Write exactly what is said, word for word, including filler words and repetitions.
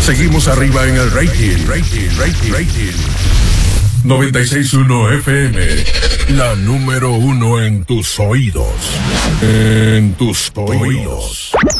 Seguimos arriba en el rating, rating, rating, rating. noventa y seis punto uno F M, la número uno en tus oídos. En tus oídos.